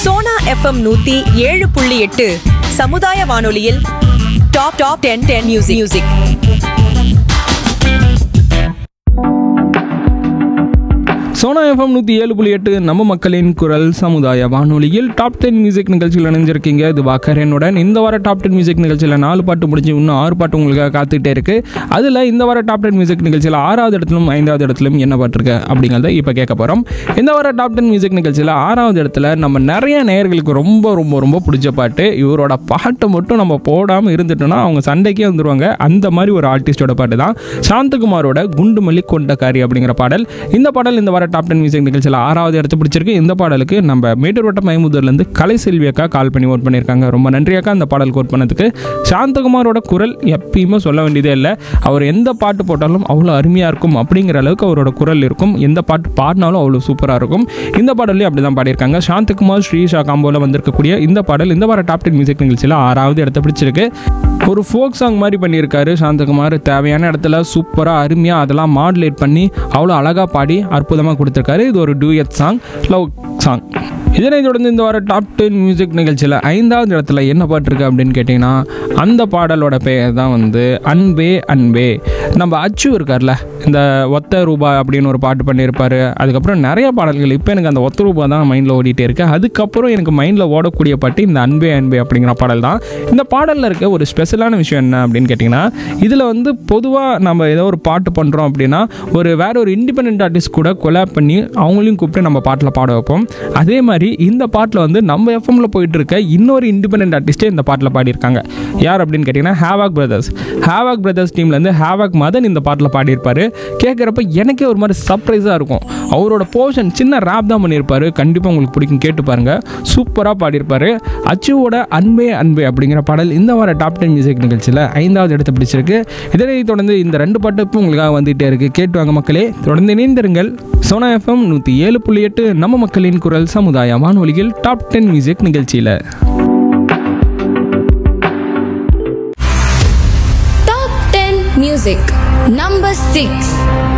Sona FM 107.8 சமுதாய வானொலியில் top 10 music. Sona FM 107.8 நம்ம மக்களின் குரல் சமுதாய வானொலியில் டாப் 10 மியூசிக் நிகழ்ச்சியில் இணைஞ்சிருக்கீங்க. இது வாக்கரனுடன். இந்த வார டாப் 10 மியூசிக் நிகழ்ச்சியில் 4 பாட்டு முடிஞ்சு இன்னும் 6 பாட்டு உங்களுக்காக காத்துக்கிட்டே இருக்கு. அதில் இந்த வார டாப் 10 மியூசிக் நிகழ்ச்சியில் 6வது இடத்திலும் 5வது இடத்திலும் என்ன பாட்டிருக்கு அப்படிங்கிறத இப்போ கேட்க போகிறோம். இந்த வார டாப் 10 மியூசிக் நிகழ்ச்சியில் 6வது இடத்துல நம்ம நிறைய நேயர்களுக்கு ரொம்ப ரொம்ப ரொம்ப பிடிச்ச பாட்டு. இவரோட பாட்டை மட்டும் நம்ம போடாமல் இருந்துட்டோம்னா அவங்க சண்டைக்கே வந்துடுவாங்க. அந்த மாதிரி ஒரு ஆர்டிஸ்டோட பாட்டு தான் சாந்தகுமாரோட குண்டுமல்லி கொண்டக்காரி அப்படிங்கிற பாடல். இந்த பாடல் இந்த வார டாப் 10 மியூசிக் நிகழ்ச்சியில் 6வது இடத்து பிடிச்சிருக்கு. இந்த பாடலுக்கு நம்ம மேட்டூர் வட்டம் மைமுதூர்லேருந்து கலை செல்வி அக்கா கால் பண்ணி ஓட் பண்ணியிருக்காங்க. ரொம்ப நன்றி அக்கா அந்த பாடல் கோட் பண்ணதுக்கு. சாந்தகுமாரோட குரல் எப்பயுமே சொல்ல வேண்டியதே இல்லை. அவர் எந்த பாட்டு போட்டாலும் அவ்வளோ அருமையாக இருக்கும். அப்படிங்கிற அளவுக்கு அவரோட குரல் இருக்கும். எந்த பாட்டு பாடினாலும் அவ்வளோ சூப்பராக இருக்கும். இந்த பாடல்லையும் அப்படி தான் பாடியிருக்காங்க. சாந்தகுமார் ஸ்ரீஷா காம்போவில் வந்திருக்கக்கூடிய இந்த பாடல் இந்த வார டாப் 10 மியூசிக் நிகழ்ச்சியில் 6வது இடத்த பிடிச்சிருக்கு. ஒரு ஃபோக் சாங் மாதிரி பண்ணியிருக்காரு சாந்தகுமார். தேவையான இடத்துல சூப்பராக அருமையாக அதெல்லாம் மாடுலேட் பண்ணி அவ்வளோ அழகாக பாடி அற்புதமாக கொடுத்துருக்காரு. இது ஒரு டூயட் சாங், லவ் சாங். இதனைத் தொடர்ந்து இந்த வார டாப் 10 மியூசிக் நிகழ்ச்சியில் 5வது இடத்துல என்ன பாட்டிருக்கு அப்படின்னு கேட்டிங்கன்னா அந்த பாடலோட பெயர் தான் அன்பே அன்பே. நம்ம அச்சு இருக்கார்ல, இந்த ஒத்த ரூபா அப்படின்னு ஒரு பாட்டு பண்ணியிருப்பார். அதுக்கப்புறம் நிறைய பாடல்கள். இப்போ எனக்கு அந்த ஒத்த ரூபா தான் மைண்டில் ஓடிட்டே இருக்கு. அதுக்கப்புறம் எனக்கு மைண்டில் ஓடக்கூடிய பாட்டு இந்த அன்பே அன்பே அப்படிங்கிற பாடல் தான். இந்த பாடலில் இருக்க ஒரு ஸ்பெஷலான விஷயம் என்ன அப்படின்னு கேட்டிங்கன்னா இதில் பொதுவாக நம்ம ஏதோ ஒரு பாட்டு பண்ணுறோம் அப்படின்னா வேற ஒரு இண்டிபெண்டன்ட் ஆர்டிஸ்ட் கூட கொலாப் பண்ணி அவங்களையும் கூப்பிட்டு நம்ம பாட்டில் பாட வைப்போம். அதே மாதிரி இந்த பாட்டில் நம்ம எஃப்எம்ல போயிட்டு இருக்க இன்னொரு இண்டிபெண்டன்ட் ஆர்டிஸ்டே இந்த பாட்டில் பாடியிருக்காங்க. யார் அப்படின்னு கேட்டிங்கன்னா ஹேவாக் பிரதர்ஸ் டீம்லேருந்து ஹேவாக் மதன் இந்த பாட்டில் பாடியிருப்பார். கேட்குறப்ப எனக்கே ஒரு மாதிரி சர்ப்ரைஸாக இருக்கும். அவரோட போர்ஷன் சின்ன ரேப் தான் பண்ணியிருப்பார். கண்டிப்பாக உங்களுக்கு பிடிக்கும், கேட்டு பாருங்கள். சூப்பராக பாடியிருப்பார். அச்சுவோட அன்பே அன்பே அப்படிங்கிற பாடல் இந்த வார டாப் 10 மியூசிக் நிகழ்ச்சியில் 5வது இடத்தை பிடிச்சிருக்கு. இதனை தொடர்ந்து இந்த 2 பாட்டு இப்போ உங்களுக்காக வந்துகிட்டே இருக்குது. கேட்டு வாங்க மக்களே, தொடர்ந்து இணைந்திருங்கள். சோனா எஃப்எம் 107.8 நம்ம மக்களின் குரல் சமுதாய வானொலியில் டாப் 10 மியூசிக் நிகழ்ச்சியில் Top 10 Music Number 6.